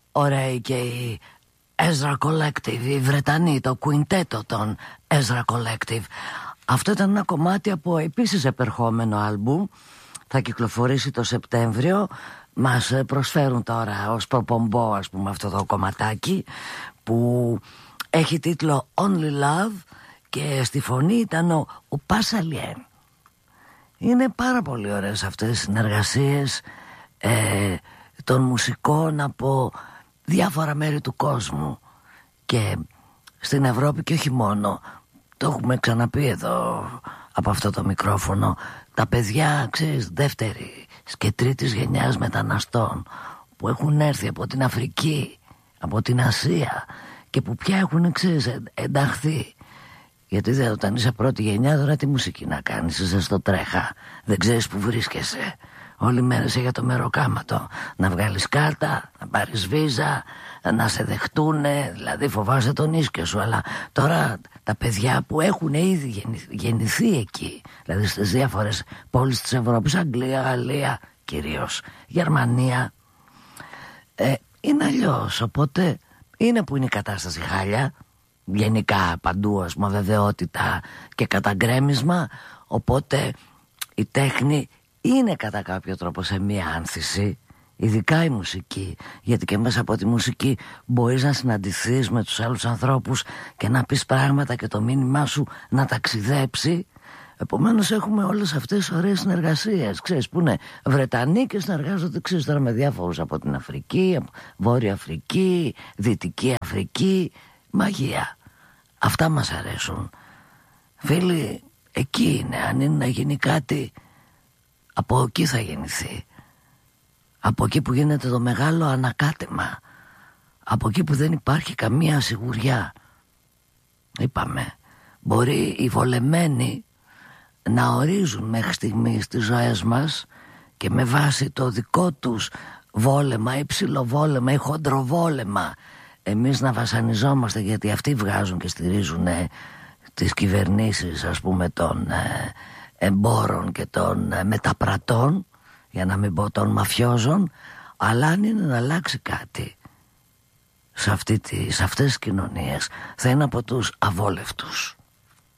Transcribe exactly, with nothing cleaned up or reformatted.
ωραίοι και οι Ezra Collective, οι Βρετανοί, το κουιντέτο των Ezra Collective. Αυτό ήταν ένα κομμάτι από επίσης επερχόμενο άλμπουμ. Θα κυκλοφορήσει το Σεπτέμβριο. Μας προσφέρουν τώρα ως προπομπό, ας πούμε, αυτό το κομματάκι που έχει τίτλο Only Love και στη φωνή ήταν ο, ο Πασαλιέν. Είναι πάρα πολύ ωραίες αυτές οι συνεργασίες ε, των μουσικών από διάφορα μέρη του κόσμου και στην Ευρώπη και όχι μόνο. Το έχουμε ξαναπεί εδώ από αυτό το μικρόφωνο. Τα παιδιά, ξέρεις, δεύτερης και τρίτης γενιάς μεταναστών που έχουν έρθει από την Αφρική, από την Ασία και που πια έχουν, ξέρεις, ενταχθεί. Γιατί δε, όταν είσαι πρώτη γενιά, τώρα τι μουσική να κάνεις, είσαι στο τρέχα, δεν ξέρεις που βρίσκεσαι. Όλη μέρα είσαι για το μεροκάματο. Να βγάλεις κάρτα, να πάρεις βίζα, να σε δεχτούνε, δηλαδή φοβάσαι τον ίσκιο σου. Αλλά τώρα τα παιδιά που έχουν ήδη γεννηθεί εκεί, δηλαδή στις διάφορες πόλεις της Ευρώπης, Αγγλία, Γαλλία κυρίως, Γερμανία, ε, είναι αλλιώς. Οπότε είναι που είναι η κατάσταση χάλια, γενικά παντού, ας πούμε, αβεβαιότητα και καταγκρέμισμα. Οπότε η τέχνη είναι κατά κάποιο τρόπο σε μία άνθηση, ειδικά η μουσική, γιατί και μέσα από τη μουσική μπορείς να συναντηθείς με τους άλλους ανθρώπους και να πεις πράγματα και το μήνυμά σου να ταξιδέψει. Επομένως έχουμε όλες αυτές τις ωραίες συνεργασίες, ξέρεις, που είναι Βρετανοί και συνεργάζονται, ξέρεις, τώρα με διάφορους από την Αφρική, από Βόρεια Αφρική, Δυτική Αφρική. Μαγεία. Αυτά μας αρέσουν. Φίλοι, εκεί είναι. Αν είναι να γίνει κάτι, από εκεί θα γεννηθεί. Από εκεί που γίνεται το μεγάλο ανακάτεμα. Από εκεί που δεν υπάρχει καμία σιγουριά. Είπαμε, μπορεί οι βολεμένοι να ορίζουν μέχρι στιγμής τις ζωές μας και με βάση το δικό τους βόλεμα ή ψιλοβόλεμα ή χοντροβόλεμα εμείς να βασανιζόμαστε, γιατί αυτοί βγάζουν και στηρίζουν ε, τις κυβερνήσεις, ας πούμε, των ε, εμπόρων και των ε, μεταπρατών, για να μην πω των μαφιόζων. Αλλά αν είναι να αλλάξει κάτι σε, αυτή τη, σε αυτές τις κοινωνίες, θα είναι από τους αβόλευτους.